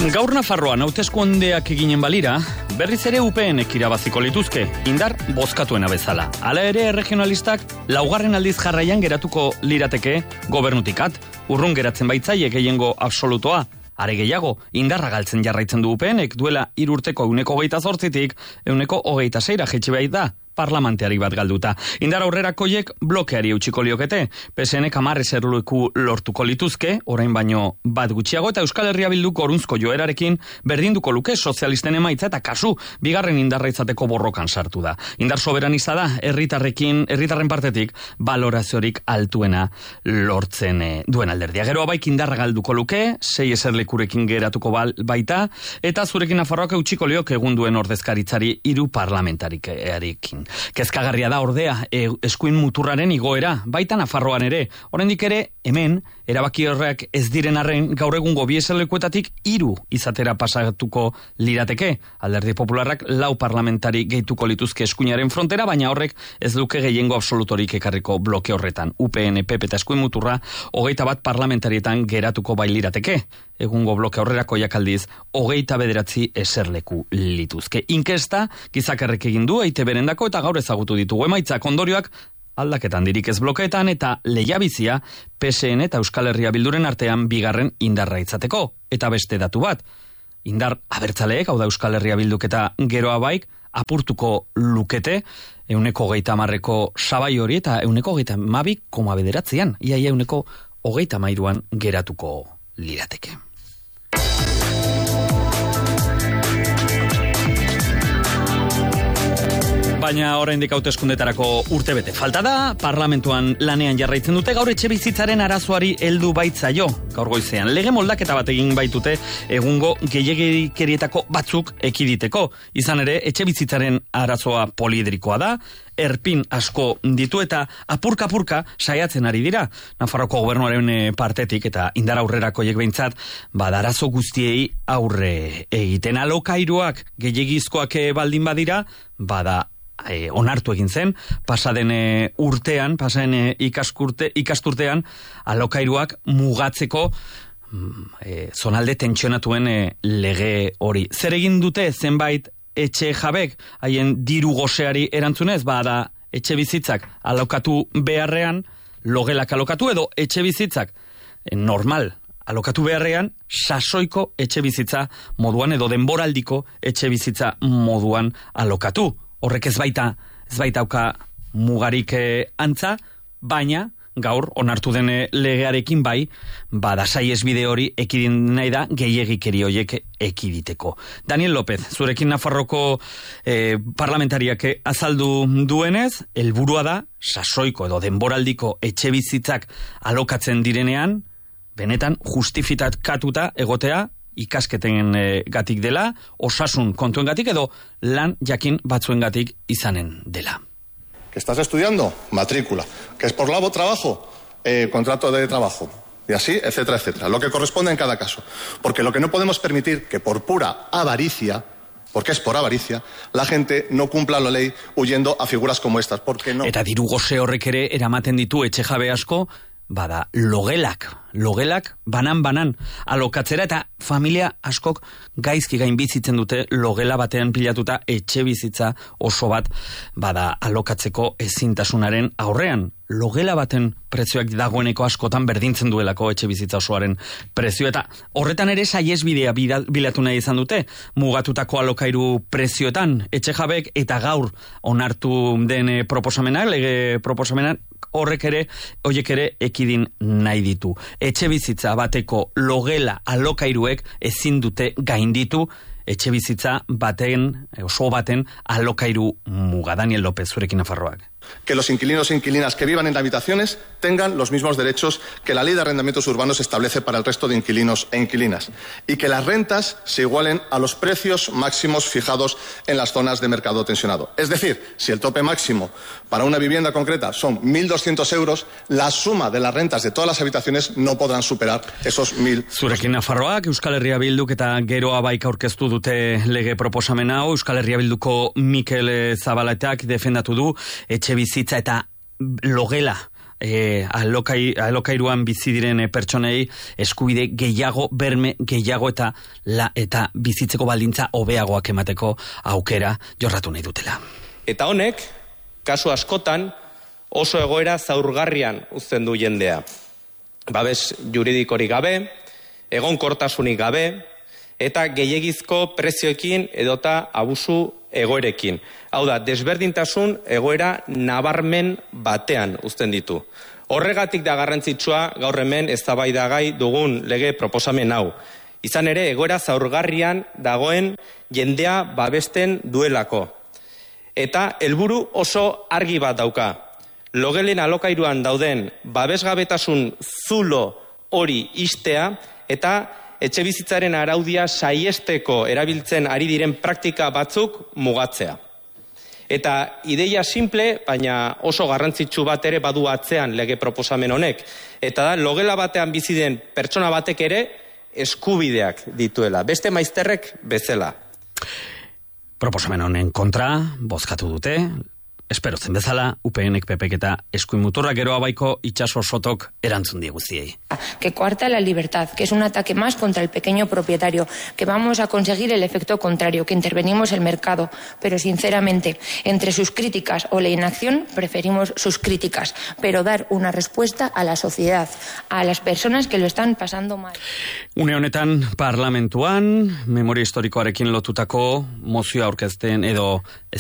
Gaur Nafarroan hauteskundeak eginen balira, berriz ere UPNek irabaziko lituzke, indar bozkatuena bezala. Hala ere, regionalistak laugarren aldiz jarraian geratuko lirateke gobernutikat, urrun geratzen baitzaie gehiengo absolutoa. Are gehiago, indarra galtzen jarraitzen du UPNek, duela 3 urteko 28tik 26 jaitsi baita parlamentaari bat galduta. Indar aurrerakoiek blokeari eutxiko liokete. PSNek 10 eserleku lortuko lituzke, orain baino bat gutxiago, eta Euskal Herria Bilduk gorunzko joerarekin berdinduko luke sozialisten emaitza eta kasu bigarren indarra izateko borrokan sartu da. Indar soberaniza da, herritarren partetik baloraziorik altuena lortzen duen alderdia. Gero abaik indarra galduko luke, 6 eserlekurekin geratuko baita, eta zurekin Nafarroak eutxiko liok egun duen ordezkaritzari 3 parlamentarikearekin. Kezkagarria da ordea, eskuin muturraren igoera, baita Nafarroan ere. Oraindik ere, hemen, erabaki horreak ez diren arren, gaur egungo 2 eserlekuetatik 3 izatera pasatuko lirateke. Alderdi Popularrak 4 parlamentari gehituko lituzke eskuinaren frontera, baina horrek ez luke gehiengo absolutorik ekarriko bloke horretan. UPN, PP eta eskuin muturra 21 parlamentarietan geratuko bai lirateke. Egungo bloke horrerako jakaldiz 29 eserleku lituzke. Inkesta, gizakarrek egin du, EITB-rendako eta gaur ezagutu ditugu emaitzak, ondorioak aldaketan dirik ez blokeetan eta lehiabizia PSN eta Euskal Herria Bilduren artean bigarren indarra izateko. Eta beste datu bat, indar abertzaleek, hau da Euskal Herria Bilduk eta Geroa baik, apurtuko lukete 130ko sabai hori eta 132,9an, iaia 133an geratuko lirateke. Baina oraindik hauteskundetarako urtebete falta da, parlamentuan lanean jarraitzen dute, gaur etxebizitzaren arazoari heldu baitzaio. Gaur goizean lege moldaketa bat egin baitute egungo gehiegikerietako batzuk ekiditeko. Izan ere, etxebizitzaren arazoa poliedrikoa da, erpin asko ditu eta apurka-apurka saiatzen ari dira. Nafarroko gobernuaren partetik eta indar aurrerakoiek behintzat, arazo guztiei aurre egiten. Alokairuak gehiegizkoak baldin badira, onartu egin zen, pasaden ikasturtean, alokairuak mugatzeko zonalde tentsionatuen lege hori. Zer egin dute zenbait etxe jabek, haien diru goseari erantzunez, etxe bizitzak alokatu beharrean, logelak alokatu edo etxe bizitzak normal alokatu beharrean, sasoiko etxe bizitza moduan edo denboraldiko etxe bizitza moduan alokatu. Horrek ez baitauka mugarik antza, baina gaur onartu den legearekin saihesbide hori ekidin nahi da gehiegikeri horiek ekiditeko. Daniel López, zurekin Nafarroko parlamentariak azaldu duenez, helburua da sasoiko edo denboraldiko etxe bizitzak alokatzen direnean, benetan justifikatuta egotea, ikasketen gatik dela, osasun kontuen gatik edo lan jakin batzuen gatik izanen dela. ¿Que estás estudiando? Matrícula. ¿Que es por trabajo? Contrato de trabajo. Y así, etcétera, etcétera. Lo que corresponde en cada caso. Porque lo que no podemos permitir que por pura avaricia, porque es por avaricia, la gente no cumpla la ley huyendo a figuras como estas. Porque no. Eta diru gose horrek ere eramaten ditu etxe jabe asko, logelak banan alokatzera eta familia askok gaizki gainbizitzen dute logela batean pilatuta etxe bizitza oso bat alokatzeko ezintasunaren aurrean. Logela baten prezioak dagoeneko askotan berdintzen duelako etxe bizitza osoaren prezio eta horretan ere saiesbidea bilatu nahi izan dute mugatutako alokairu prezioetan etxe jabek eta gaur onartu den proposamenak, lege proposamenak horrek ere ekidin nahi ditu. Etxe bizitza bateko logela alokairuek ezin dute gainditu etxe bizitza oso baten alokairu muga. Daniel López, zurekin Nafarroak. Que los inquilinos e inquilinas que vivan en habitaciones tengan los mismos derechos que la ley de arrendamientos urbanos establece para el resto de inquilinos e inquilinas y que las rentas se igualen a los precios máximos fijados en las zonas de mercado tensionado. Es decir, si el tope máximo para una vivienda concreta son 1.200 euros, la suma de las rentas de todas las habitaciones no podrán superar esos 1.000. Zurekin Nafarroak, Euskal Herria Bilduk eta Geroa baik aurkeztu dute lege proposamen hau. Euskal Herria Bilduko Mikel Zabalatak defendatu du etxe bizitza eta logela alokairuan bizi diren pertsonei eskubide gehiago, berme gehiago eta bizitzeko baldintza hobeagoak emateko aukera jorratu nahi dutela. Eta honek, kasu askotan, oso egoera zaurgarrian uzten du jendea. Babes juridikorik gabe, egonkortasunik gabe, eta gehiegizko prezioekin edota abusu egoerekin. Hau da, desberdintasun egoera nabarmen batean uzten ditu. Horregatik da garrantzitsua gaur hemen eztabaidagai dugun lege proposamen hau. Izan ere, egoera zaurgarrian dagoen jendea babesten duelako. Eta helburu oso argi bat dauka. Logelen alokairuan dauden babesgabetasun zulo hori ixtea eta etxebizitzaren araudia saiesteko erabiltzen ari diren praktika batzuk mugatzea. Eta ideia simple, baina oso garrantzitsu bat ere badu atzean lege proposamen honek. Eta da, logela batean bizi den pertsona batek ere eskubideak dituela. Beste maizterrek bezala. Proposamen honen kontra, bozkatu dute, espero zen bezala, UPNek, PPek eta eskuin muturra gero abaiko itxaso sotok erantzun die guztiei. Que coarta la libertad, que es un ataque más contra el pequeño propietario, que vamos a conseguir el efecto contrario, que intervenimos el mercado. Pero sinceramente, entre sus críticas o la inacción, preferimos sus críticas, pero dar una respuesta a la sociedad, a las personas que lo están pasando mal. Une honetan parlamentuan, memoria historikoarekin lotutako mozioa aurkezten edo